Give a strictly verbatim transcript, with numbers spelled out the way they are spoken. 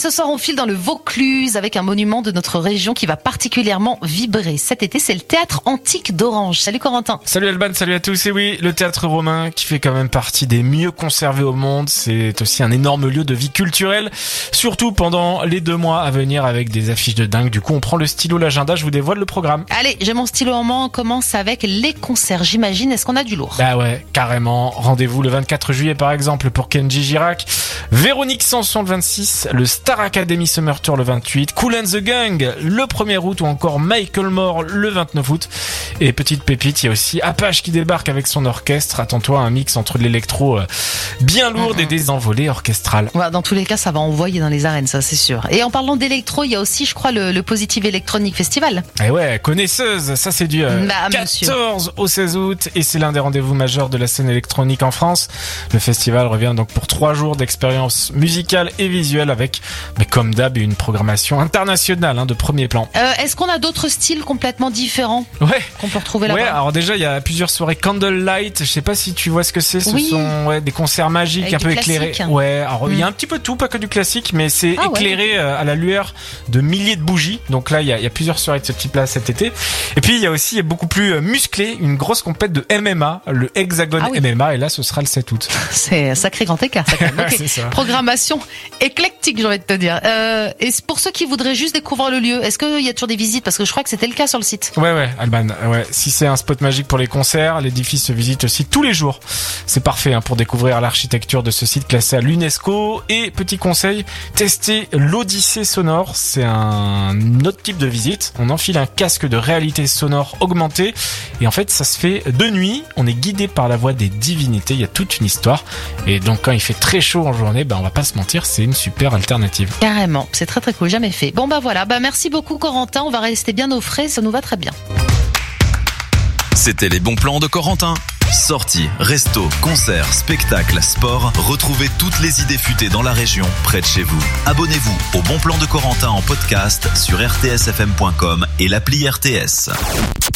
ce soir, on file dans le Vaucluse avec un monument de notre région qui va particulièrement vibrer. Cet été, c'est le Théâtre Antique d'Orange. Salut Corentin. Salut Alban, salut à tous. Et oui, le théâtre romain qui fait quand même partie des mieux conservés au monde. C'est aussi un énorme lieu de vie culturelle, surtout pendant les deux mois à venir avec des affiches de dingue. Du coup, on prend le stylo, l'agenda, je vous dévoile le programme. Allez, j'ai mon stylo en main. On commence avec les concerts, j'imagine. Est-ce qu'on a du lourd? Bah ouais, carrément. Rendez-vous le vingt-quatre juillet par exemple pour Kenji Girac, Véronique Sanson le vingt-six, le Star Academy Summer Tour le vingt-huit, Kool and the Gang le premier août ou encore Michael Moore le vingt-neuf août. Et petite pépite, il y a aussi Apache qui débarque avec son orchestre. Attends-toi à un mix entre de l'électro bien lourd et des envolées orchestrales. Ouais, dans tous les cas, ça va envoyer dans les arènes, ça c'est sûr. Et en parlant d'électro, il y a aussi, je crois, le, le Positive Electronic Festival. Et ouais, connaisseuse, ça c'est du euh, bah, quatorze au seize août et c'est l'un des rendez-vous majeurs de la scène électronique en France. Le festival revient donc pour trois jours d'expérience musicale et visuelle avec, mais comme d'hab, une programmation internationale hein, de premier plan. Euh, est-ce qu'on a d'autres styles complètement différents ouais. qu'on peut retrouver là-bas? Ouais, alors déjà, il y a plusieurs soirées Candlelight. Je sais pas si tu vois ce que c'est. Ce oui. sont ouais, des concerts magiques, avec un peu éclairés. Classique. Ouais, alors il mm. y a un petit peu de tout, pas que du classique, mais c'est ah, éclairé ouais. à la lueur de milliers de bougies. Donc là, il y a, il y a plusieurs soirées de ce type-là cet été. Et puis, il y a aussi beaucoup plus musclé, une grosse compète de M M A, le Hexagon ah, oui. M M A, et là, ce sera le sept août. C'est un sacré grand écart, ça, quand même. Okay. C'est ça. Programmation éclectique, j'ai envie de te dire. Euh, et pour ceux qui voudraient juste découvrir le lieu, est-ce qu'il y a toujours des visites? Parce que je crois que c'était le cas sur le site. Ouais, ouais, Alban. Ouais. Si c'est un spot magique pour les concerts, l'édifice se visite aussi tous les jours. C'est parfait hein, pour découvrir l'architecture de ce site classé à l'UNESCO. Et petit conseil, testez l'Odyssée sonore. C'est un autre type de visite. On enfile un casque de réalité sonore augmentée. Et en fait, ça se fait de nuit. On est guidé par la voix des divinités. Il y a toute une histoire. Et donc, quand il fait très chaud en journée, ben, on va pas se mentir, c'est une super alternative. Carrément. C'est très très cool. Jamais fait. Bon, bah voilà. Bah, merci beaucoup, Corentin. On va rester bien au frais. Ça nous va très bien. C'était les bons plans de Corentin. Sorties, restos, concerts, spectacles, sport. Retrouvez toutes les idées futées dans la région, près de chez vous. Abonnez-vous au Bon Plan de Corentin en podcast sur r t s f m point com et l'appli R T S.